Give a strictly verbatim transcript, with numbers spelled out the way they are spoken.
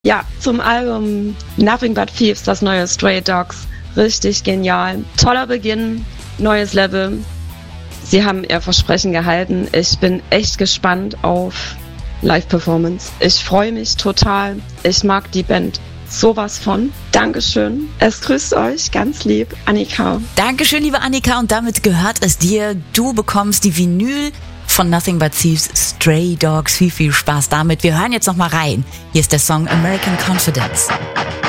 Ja, zum Album Nothing But Thieves, das neue Stray Dogs. Richtig genial. Toller Beginn, neues Level. Sie haben ihr Versprechen gehalten. Ich bin echt gespannt auf Live-Performance. Ich freue mich total. Ich mag die Band sowas von. Dankeschön. Es grüßt euch ganz lieb, Annika. Dankeschön, liebe Annika. Und damit gehört es dir. Du bekommst die Vinyl von Nothing But Thieves, Stray Dogs. Viel, viel Spaß damit. Wir hören jetzt noch mal rein. Hier ist der Song American Confidence.